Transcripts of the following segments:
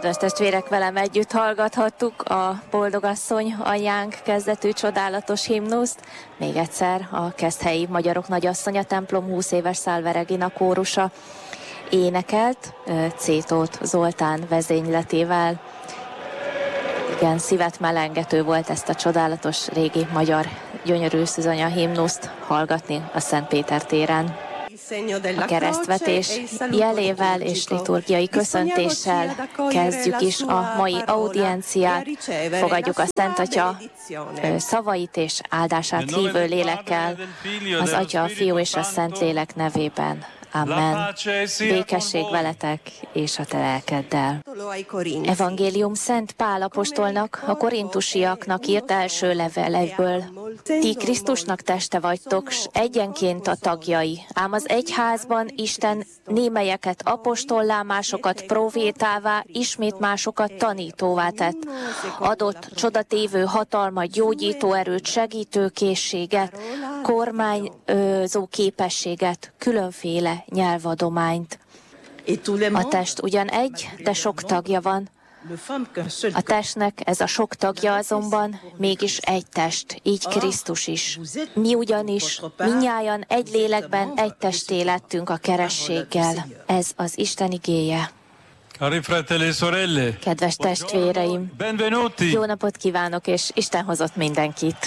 Kedves testvérek, velem együtt hallgathattuk a Boldogasszony anyánk kezdetű csodálatos himnuszt. Még egyszer a Keszthelyi Magyarok Nagyasszonya templom 20 éves Salve Regina kórusa énekelt Cétóth Zoltán vezényletével. Igen, szívet melengető volt ezt a csodálatos régi magyar gyönyörű szűzanya himnuszt hallgatni a Szent Péter téren. A keresztvetés jelével és liturgiai köszöntéssel kezdjük is a mai audienciát. Fogadjuk a Szent Atya szavait és áldását hívő lélekkel, az Atya, a Fiú és a Szentlélek nevében. Amen. Békesség veletek és a te lelkeddel. Evangélium Szent Pál apostolnak, a korintusiaknak írt első levelekből. Ti Krisztusnak teste vagytok, s egyenként a tagjai. Ám az egyházban Isten némelyeket apostollá, másokat profétává, ismét másokat tanítóvá tett. Adott csodatévő hatalmat, gyógyító erőt, segítő készséget, kormányzó képességet, különféle nyelvadományt. A test ugyan egy, de sok tagja van. A testnek ez a sok tagja azonban mégis egy test, így Krisztus is. Mi ugyanis mindnyájan egy lélekben egy testé lettünk a kerességgel. Ez az Isten igéje. Kedves testvéreim, jó napot kívánok, és Isten hozott mindenkit.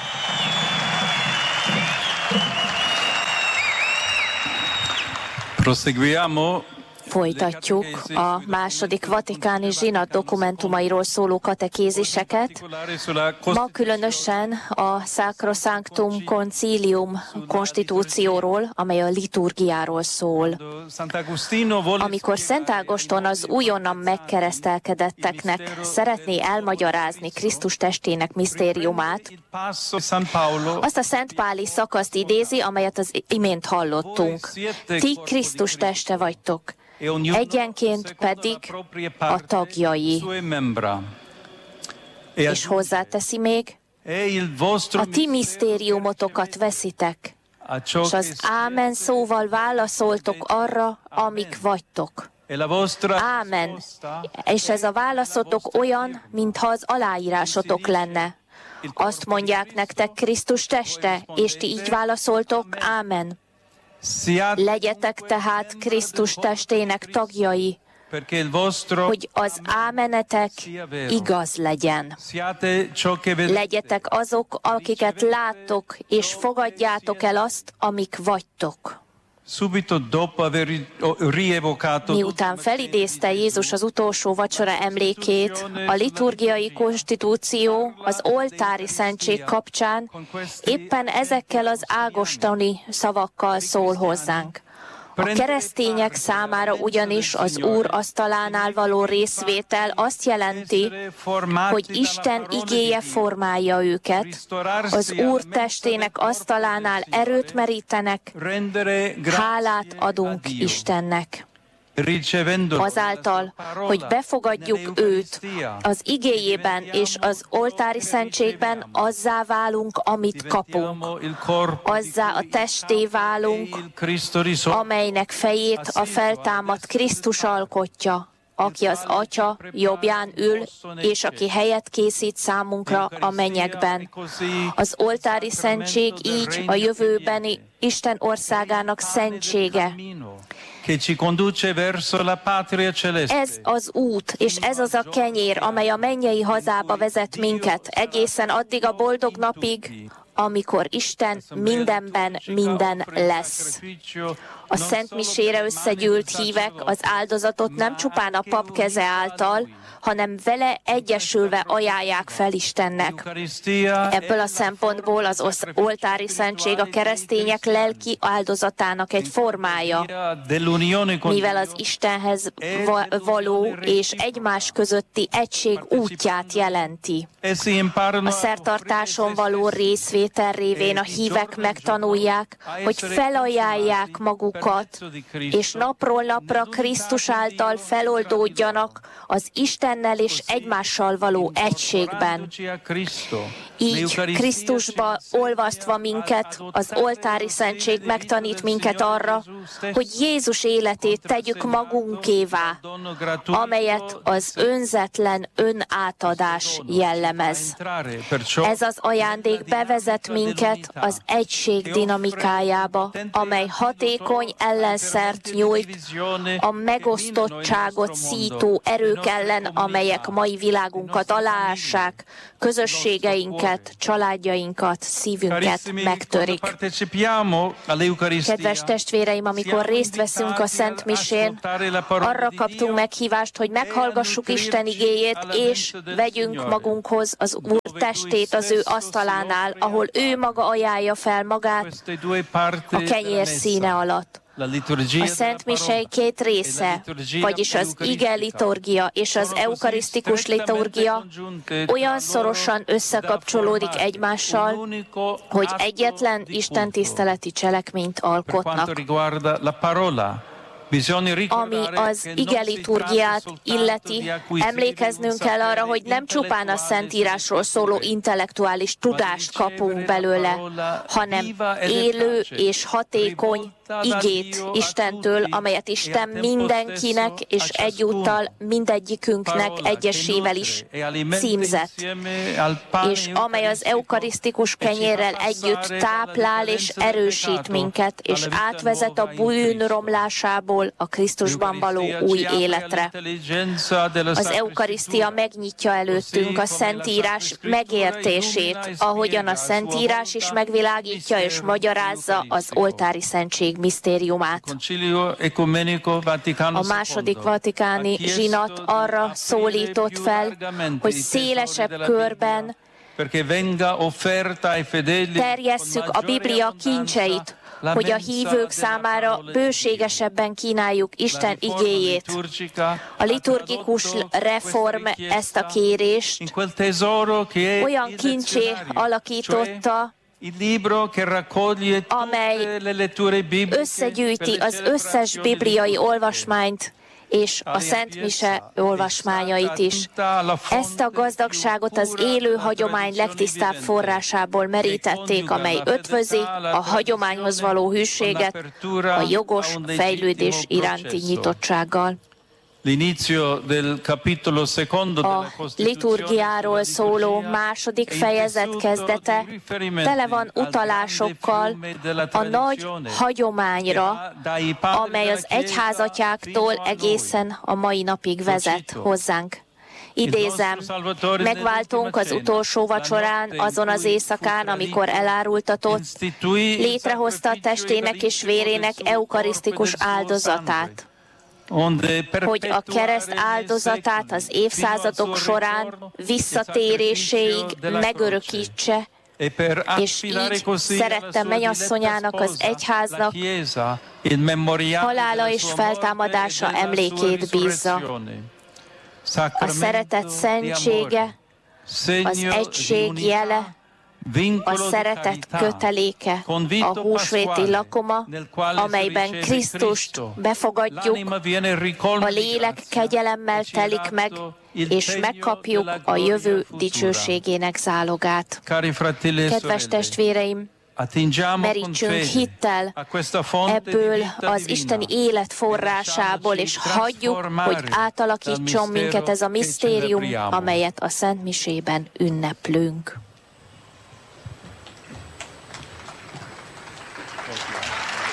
Proseguiamo. Folytatjuk a második vatikáni zsinat dokumentumairól szóló katekéziseket. Ma különösen a Sacrosanctum Concilium konstitúcióról, amely a liturgiáról szól. Amikor Szent Ágoston az újonnan megkeresztelkedetteknek szeretné elmagyarázni Krisztus testének misztériumát, azt a Szent Páli szakaszt idézi, amelyet az imént hallottunk. Ti Krisztus teste vagytok, egyenként pedig a tagjai. És hozzáteszi még, a ti misztériumotokat veszitek, és az ámen szóval válaszoltok arra, amik vagytok. Ámen. És ez a válaszotok olyan, mintha az aláírásotok lenne. Azt mondják nektek Krisztus teste, és ti így válaszoltok, ámen. Legyetek tehát Krisztus testének tagjai, hogy az ámenetek igaz legyen. Legyetek azok, akiket láttok, és fogadjátok el azt, amik vagytok. Miután felidézte Jézus az utolsó vacsora emlékét, a liturgiai konstitúció az oltári szentség kapcsán éppen ezekkel az ágostoni szavakkal szól hozzánk. A keresztények számára ugyanis az Úr asztalánál való részvétel azt jelenti, hogy Isten igéje formálja őket, az Úr testének asztalánál erőt merítenek, hálát adunk Istennek. Azáltal, hogy befogadjuk őt az igéjében és az oltári szentségben, azzá válunk, amit kapunk. Azzá a testé válunk, amelynek fejét a feltámadt Krisztus alkotja, aki az Atya jobbján ül, és aki helyet készít számunkra a mennyekben. Az oltári szentség így a jövőbeni Isten országának szentsége. Ez az út, és ez az a kenyér, amely a mennyei hazába vezet minket, egészen addig a boldog napig, amikor Isten mindenben minden lesz. A Szent Misére összegyűlt hívek az áldozatot nem csupán a pap keze által, hanem vele egyesülve ajánlják fel Istennek. Ebből a szempontból az oltári szentség a keresztények lelki áldozatának egy formája, mivel az Istenhez való és egymás közötti egység útját jelenti. A szertartáson való részvétel tétel révén a hívek megtanulják, hogy felajánlják magukat, és napról napra Krisztus által feloldódjanak az Istennel és egymással való egységben. Így Krisztusba olvasztva minket, az oltári szentség megtanít minket arra, hogy Jézus életét tegyük magunkévá, amelyet az önzetlen önátadás jellemez. Ez az ajándék bevezet minket az egység dinamikájába, amely hatékony ellenszert nyújt a megosztottságot szító erők ellen, amelyek mai világunkat aláássák, közösségeinket, családjainkat, szívünket megtörik. Kedves testvéreim, amikor részt veszünk a Szent Misén, arra kaptunk meghívást, hogy meghallgassuk Isten igéjét, és vegyünk magunkhoz az Úr testét az ő asztalánál, ahol ő maga ajánlja fel magát a kenyér színe alatt. A Szent Mise két része, vagyis az ige liturgia és az eukarisztikus liturgia olyan szorosan összekapcsolódik egymással, hogy egyetlen istentiszteleti cselekményt alkotnak. Ami az ige liturgiát illeti, emlékeznünk kell arra, hogy nem csupán a Szentírásról szóló intellektuális tudást kapunk belőle, hanem élő és hatékony igét Istentől, amelyet Isten mindenkinek és egyúttal mindegyikünknek egyesével is címzett, és amely az eukarisztikus kenyérrel együtt táplál és erősít minket, és átvezet a bűn romlásából a Krisztusban való új életre. Az eukarisztia megnyitja előttünk a Szentírás megértését, ahogyan a Szentírás is megvilágítja és magyarázza az oltári szentség misztériumát. A második vatikáni zsinat arra szólított fel, hogy szélesebb körben terjesszük a Biblia kincseit, hogy a hívők számára bőségesebben kínáljuk Isten igéjét. A liturgikus reform ezt a kérést olyan kincsé alakította, amely összegyűjti az összes bibliai olvasmányt és a Szent Mise olvasmányait is. Ezt a gazdagságot az élő hagyomány legtisztább forrásából merítették, amely ötvözi a hagyományhoz való hűséget a jogos fejlődés iránti nyitottsággal. A liturgiáról szóló második fejezet kezdete tele van utalásokkal a nagy hagyományra, amely az egyházatjáktól egészen a mai napig vezet hozzánk. Idézem, megváltónk az utolsó vacsorán, azon az éjszakán, amikor elárultatott, létrehozta testének és vérének eukarisztikus áldozatát, hogy a kereszt áldozatát az évszázadok során visszatéréséig megörökítse, és így szerette mennyasszonyának, az egyháznak halála és feltámadása emlékét bízza. A szeretet szentsége, az egység jele, a szeretet köteléke, a húsvéti lakoma, amelyben Krisztust befogadjuk, a lélek kegyelemmel telik meg, és megkapjuk a jövő dicsőségének zálogát. Kedves testvéreim, merítsünk hittel ebből az isteni élet forrásából, és hagyjuk, hogy átalakítson minket ez a misztérium, amelyet a Szent Misében ünneplünk.